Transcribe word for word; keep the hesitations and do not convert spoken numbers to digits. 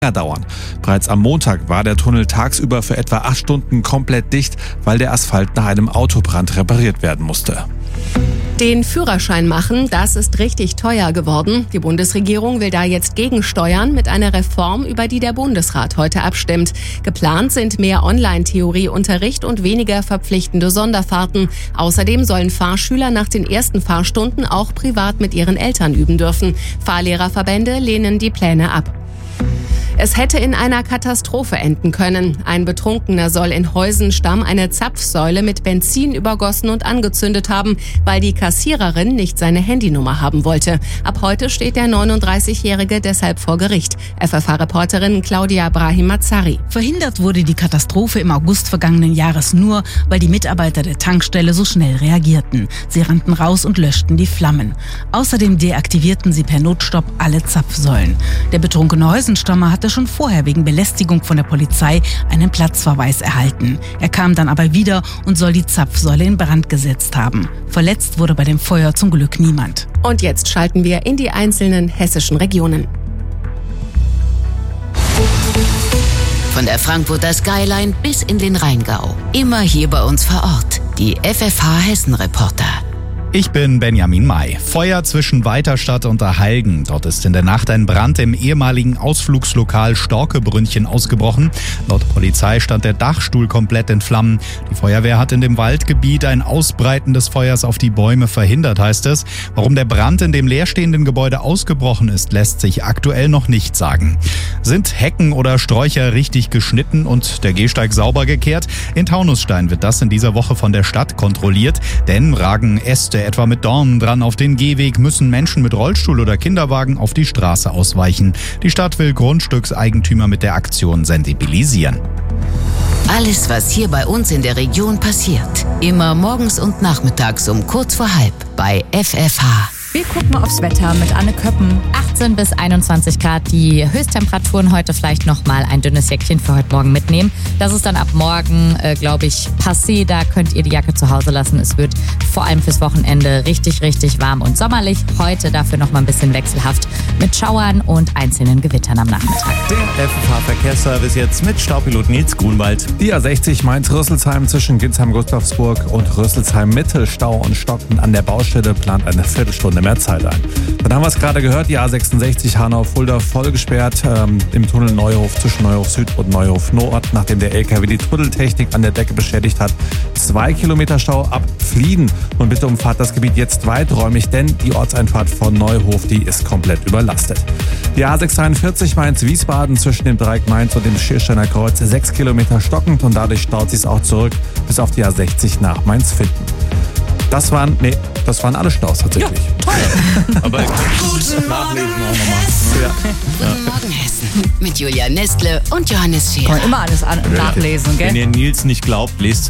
dauern. Bereits am Montag war der Tunnel tagsüber für etwa acht Stunden komplett dicht, weil der Asphalt nach einem Autobrand repariert werden musste. Den Führerschein machen, das ist richtig teuer geworden. Die Bundesregierung will da jetzt gegensteuern mit einer Reform, über die der Bundesrat heute abstimmt. Geplant sind mehr Online-Theorieunterricht und weniger verpflichtende Sonderfahrten. Außerdem sollen Fahrschüler nach den ersten Fahrstunden auch privat mit ihren Eltern üben dürfen. Fahrlehrerverbände lehnen die Pläne ab. Es hätte in einer Katastrophe enden können. Ein Betrunkener soll in Heusenstamm eine Zapfsäule mit Benzin übergossen und angezündet haben, weil die Kassiererin nicht seine Handynummer haben wollte. Ab heute steht der neununddreißigjährige deshalb vor Gericht. F F H-Reporterin Claudia Brahim-Mazari. Verhindert wurde die Katastrophe im August vergangenen Jahres nur, weil die Mitarbeiter der Tankstelle so schnell reagierten. Sie rannten raus und löschten die Flammen. Außerdem deaktivierten sie per Notstopp alle Zapfsäulen. Der betrunkene Heusenstammer hatte schon vorher wegen Belästigung von der Polizei einen Platzverweis erhalten. Er kam dann aber wieder und soll die Zapfsäule in Brand gesetzt haben. Verletzt wurde bei dem Feuer zum Glück niemand. Und jetzt schalten wir in die einzelnen hessischen Regionen. Von der Frankfurter Skyline bis in den Rheingau. Immer hier bei uns vor Ort. Die F F H-Hessen-Reporter. Ich bin Benjamin May. Feuer zwischen Weiterstadt und Dahlgen. Dort ist in der Nacht ein Brand im ehemaligen Ausflugslokal Storkebrünnchen ausgebrochen. Laut Polizei stand der Dachstuhl komplett in Flammen. Die Feuerwehr hat in dem Waldgebiet ein Ausbreiten des Feuers auf die Bäume verhindert, heißt es. Warum der Brand in dem leerstehenden Gebäude ausgebrochen ist, lässt sich aktuell noch nicht sagen. Sind Hecken oder Sträucher richtig geschnitten und der Gehsteig sauber gekehrt? In Taunusstein wird das in dieser Woche von der Stadt kontrolliert, denn ragen Äste etwa mit Dornen dran auf den Gehweg, müssen Menschen mit Rollstuhl oder Kinderwagen auf die Straße ausweichen. Die Stadt will Grundstückseigentümer mit der Aktion sensibilisieren. Alles, was hier bei uns in der Region passiert. Immer morgens und nachmittags um kurz vor halb bei F F H. Wir gucken aufs Wetter mit Anne Köppen. achtzehn bis einundzwanzig Grad, die Höchsttemperaturen heute vielleicht noch mal ein dünnes Jäckchen für heute Morgen mitnehmen. Das ist dann ab morgen, äh, glaube ich, passé. Da könnt ihr die Jacke zu Hause lassen. Es wird vor allem fürs Wochenende richtig, richtig warm und sommerlich. Heute dafür noch mal ein bisschen wechselhaft mit Schauern und einzelnen Gewittern am Nachmittag. Der F F H-Verkehrsservice jetzt mit Staupilot Nils Grunwald. Die A sechzig Mainz-Rüsselsheim zwischen Ginsheim-Gustavsburg und Rüsselsheim-Mitte. Stau und Stocken an der Baustelle, plant eine Viertelstunde mehr Zeit ein. Dann haben wir es gerade gehört, die A sechsundsechzig Hanau-Fulda voll gesperrt ähm, im Tunnel Neuhof zwischen Neuhof Süd und Neuhof Nord, nachdem der L K W die Tunneltechnik an der Decke beschädigt hat. Zwei Kilometer Stau ab Flieden und bitte umfahrt das Gebiet jetzt weiträumig, denn die Ortseinfahrt von Neuhof, die ist komplett überlastet. Die A sechshunderteinundvierzig Mainz-Wiesbaden zwischen dem Dreieck Mainz und dem Schiersteiner Kreuz sechs Kilometer stockend und dadurch staut sie es auch zurück bis auf die A sechzig nach Mainz-Finden. Das waren, nee, das waren alle Staus tatsächlich. Ja, toll. Aber Guten Morgen, Hessen. Ja. Guten Morgen, Hessen. Mit Julia Nestle und Johannes Scherer. Kann man immer alles an- nachlesen, gell? Wenn ihr Nils nicht glaubt, lest